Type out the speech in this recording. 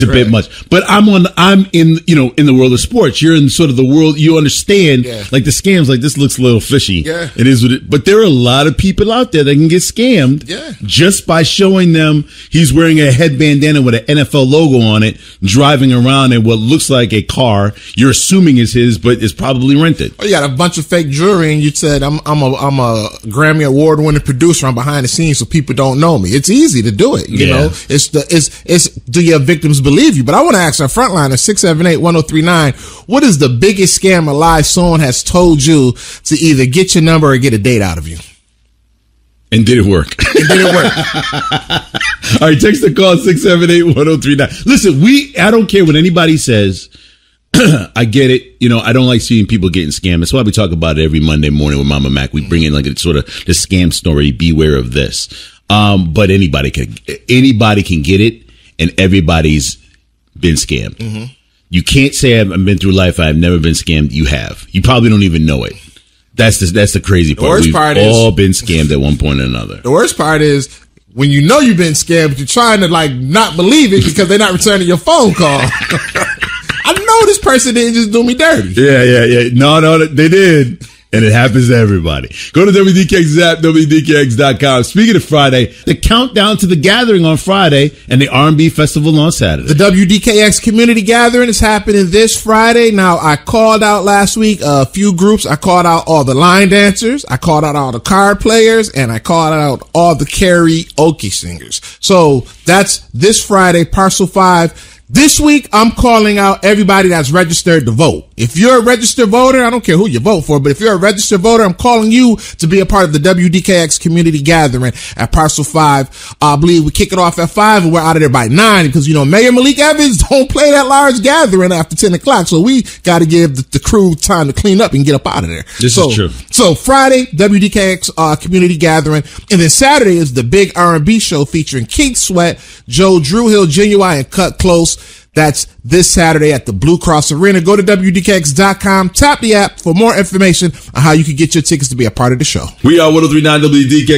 a bit much, but I'm in the world of sports. You're in sort of the world, you understand, like the scams, like this looks a little fishy. Yeah. It is what it, but there are a lot of people out there that can get scammed just by showing them he's wearing a head bandana with an NFL logo on it, driving around in what looks like a car you're assuming is his, but is probably rented. Oh, you got a bunch of fake jewelry and you said, I'm a Grammy Award winning producer. I'm behind the scenes so people don't know me. It's easy to do it. You know, it's do your victims believe you? But I want to ask our frontliner 678-1039, what is the biggest scam or lie someone has told you to either get your number or get a date out of you? And did it work? All right, text the call 678-1039. Listen, I don't care what anybody says. I get it. You know, I don't like seeing people getting scammed. That's why we talk about it every Monday morning with Mama Mac. We bring in like a sort of the scam story. Beware of this. But anybody can get it, and everybody's been scammed. Mm-hmm. You can't say I've been through life. I've never been scammed. You have. You probably don't even know it. That's the crazy part. We've all been scammed at one point or another. The worst part is when you know you've been scammed, but you're trying to like not believe it because they're not returning your phone call. I know this person didn't just do me dirty. Yeah. No, they did. And it happens to everybody. Go to WDKX's app, WDKX.com. Speaking of Friday, the countdown to the gathering on Friday and the R&B festival on Saturday. The WDKX community gathering is happening this Friday. Now, I called out last week a few groups. I called out all the line dancers. I called out all the card players. And I called out all the karaoke singers. So that's this Friday, Parcel 5. This week, I'm calling out everybody that's registered to vote. If you're a registered voter, I don't care who you vote for, but if you're a registered voter, I'm calling you to be a part of the WDKX community gathering at Parcel 5. I believe we kick it off at 5 and we're out of there by 9 because, you know, Mayor Malik Evans don't play that large gathering after 10 o'clock. So we got to give the crew time to clean up and get up out of there. This is true. So Friday, WDKX community gathering. And then Saturday is the big R&B show featuring Keith Sweat, Joe Drewhill, Genuine, and Cut Close. That's this Saturday at the Blue Cross Arena. Go to WDKX.com, tap the app for more information on how you can get your tickets to be a part of the show. We are 103.9 WDKX.